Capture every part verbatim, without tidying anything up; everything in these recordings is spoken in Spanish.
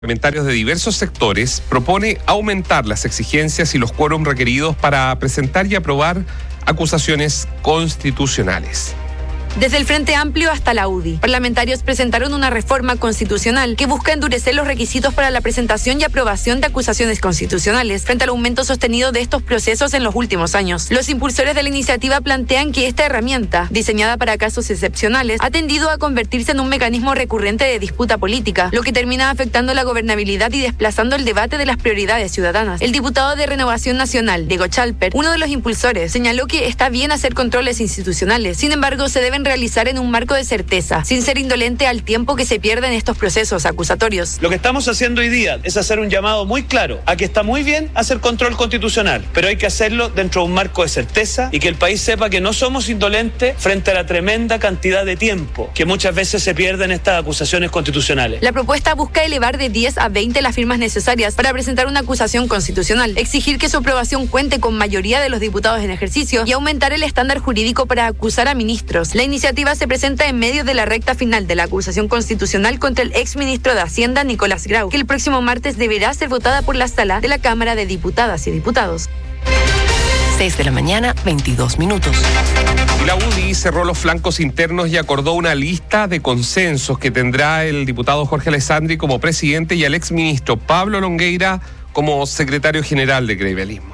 Parlamentarios de diversos sectores propone aumentar las exigencias y los quórum requeridos para presentar y aprobar acusaciones constitucionales. Desde el Frente Amplio hasta la U D I, parlamentarios presentaron una reforma constitucional que busca endurecer los requisitos para la presentación y aprobación de acusaciones constitucionales frente al aumento sostenido de estos procesos en los últimos años. Los impulsores de la iniciativa plantean que esta herramienta, diseñada para casos excepcionales, ha tendido a convertirse en un mecanismo recurrente de disputa política, lo que termina afectando la gobernabilidad y desplazando el debate de las prioridades ciudadanas. El diputado de Renovación Nacional, Diego Chalper, uno de los impulsores, señaló que está bien hacer controles institucionales, sin embargo se deben realizar en un marco de certeza, sin ser indolente al tiempo que se pierde en estos procesos acusatorios. Lo que estamos haciendo hoy día es hacer un llamado muy claro a que está muy bien hacer control constitucional, pero hay que hacerlo dentro de un marco de certeza y que el país sepa que no somos indolentes frente a la tremenda cantidad de tiempo que muchas veces se pierde en estas acusaciones constitucionales. La propuesta busca elevar de diez a veinte las firmas necesarias para presentar una acusación constitucional, exigir que su aprobación cuente con mayoría de los diputados en ejercicio y aumentar el estándar jurídico para acusar a ministros. La iniciativa se presenta en medio de la recta final de la acusación constitucional contra el exministro de Hacienda, Nicolás Grau, que el próximo martes deberá ser votada por la sala de la Cámara de Diputadas y Diputados. seis de la mañana, veintidós minutos. Y la U D I cerró los flancos internos y acordó una lista de consensos que tendrá el diputado Jorge Alessandri como presidente y al exministro Pablo Longueira como secretario general de gremialismo.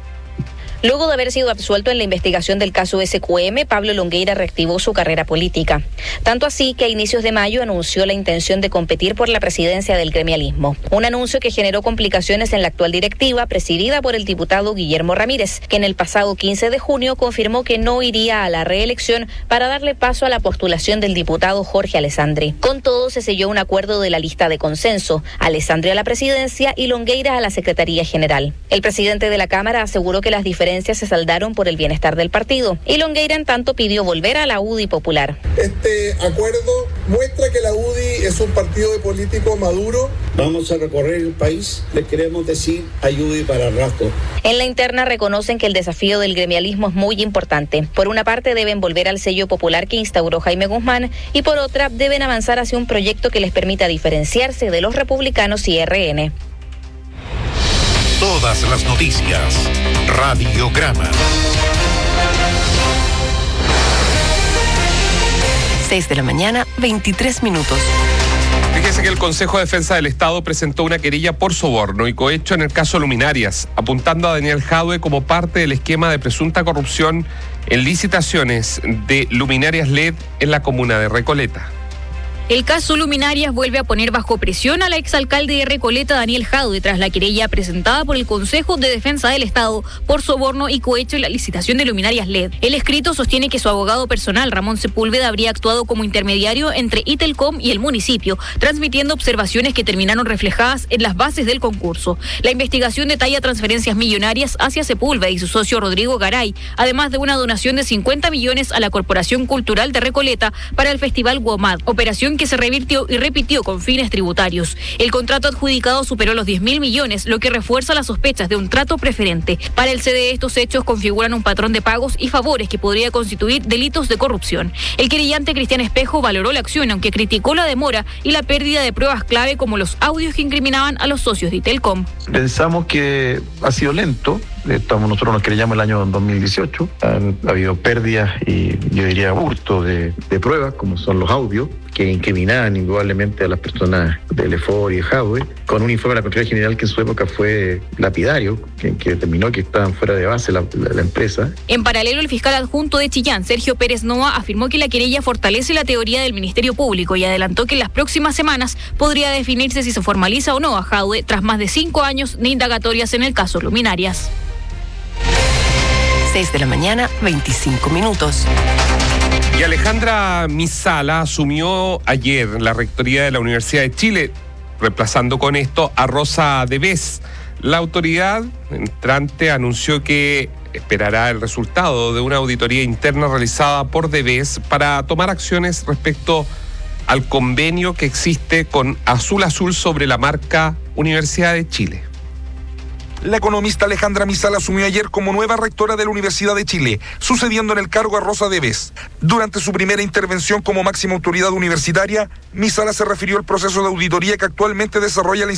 Luego de haber sido absuelto en la investigación del caso ese cu eme, Pablo Longueira reactivó su carrera política. Tanto así que a inicios de mayo anunció la intención de competir por la presidencia del gremialismo. Un anuncio que generó complicaciones en la actual directiva, presidida por el diputado Guillermo Ramírez, que en el pasado quince de junio confirmó que no iría a la reelección para darle paso a la postulación del diputado Jorge Alessandri. Con todo, se selló un acuerdo de la lista de consenso: Alessandri a la presidencia y Longueira a la secretaría general. El presidente de la Cámara aseguró que las diferencias se saldaron por el bienestar del partido, y Longueira en tanto pidió volver a la U D I popular. Este acuerdo muestra que la U D I es un partido de políticos maduro. Vamos a recorrer el país, le queremos decir hay U D I para rato. En la interna reconocen que el desafío del gremialismo es muy importante. Por una parte deben volver al sello popular que instauró Jaime Guzmán, y por otra deben avanzar hacia un proyecto que les permita diferenciarse de los republicanos y erre ene. Todas las noticias. Radiograma. seis de la mañana, veintitrés minutos. Fíjese que el Consejo de Defensa del Estado presentó una querella por soborno y cohecho en el caso Luminarias, apuntando a Daniel Jadwe como parte del esquema de presunta corrupción en licitaciones de luminarias L E D en la comuna de Recoleta. El caso Luminarias vuelve a poner bajo presión al exalcalde de Recoleta, Daniel Jadwe, tras la querella presentada por el Consejo de Defensa del Estado por soborno y cohecho en la licitación de luminarias L E D. El escrito sostiene que su abogado personal, Ramón Sepúlveda, habría actuado como intermediario entre Itelcom y el municipio, transmitiendo observaciones que terminaron reflejadas en las bases del concurso. La investigación detalla transferencias millonarias hacia Sepúlveda y su socio Rodrigo Garay, además de una donación de cincuenta millones a la Corporación Cultural de Recoleta para el Festival Guamad, operación que se revirtió y repitió con fines tributarios. El contrato adjudicado superó los diez mil millones, lo que refuerza las sospechas de un trato preferente. Para el C D E, estos hechos configuran un patrón de pagos y favores que podría constituir delitos de corrupción. El querellante Cristian Espejo valoró la acción, aunque criticó la demora y la pérdida de pruebas clave como los audios que incriminaban a los socios de Itelcom. Pensamos que ha sido lento. Estamos, nosotros nos querellamos el año dos mil dieciocho. Han habido pérdidas y yo diría hurto de, de pruebas, como son los audios, que incriminaban indudablemente a las personas del E F O R y Jadwe, con un informe de la Contraloría General que en su época fue lapidario, que, que determinó que estaban fuera de base la, la, la empresa. En paralelo, el fiscal adjunto de Chillán, Sergio Pérez Noa, afirmó que la querella fortalece la teoría del Ministerio Público y adelantó que en las próximas semanas podría definirse si se formaliza o no a Jadwe tras más de cinco años de indagatorias en el caso Luminarias. seis de la mañana, veinticinco minutos. Y Alejandra Misala asumió ayer la rectoría de la Universidad de Chile, reemplazando con esto a Rosa Devés. La autoridad entrante anunció que esperará el resultado de una auditoría interna realizada por Devés para tomar acciones respecto al convenio que existe con Azul Azul sobre la marca Universidad de Chile. La economista Alejandra Misala asumió ayer como nueva rectora de la Universidad de Chile, sucediendo en el cargo a Rosa Debes. Durante su primera intervención como máxima autoridad universitaria, Misala se refirió al proceso de auditoría que actualmente desarrolla la